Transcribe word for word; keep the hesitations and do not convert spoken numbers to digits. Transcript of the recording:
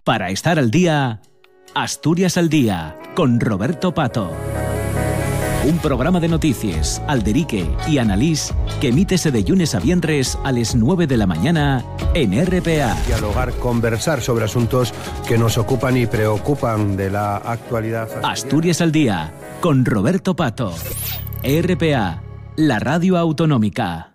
Para estar al día, Asturias al Día, con Roberto Pato. Un programa de noticias, alderique y analís que emítese de lunes a viernes a las nueve de la mañana en R P A. Dialogar, conversar sobre asuntos que nos ocupan y preocupan de la actualidad. Asturias al Día, con Roberto Pato. R P A, la radio autonómica.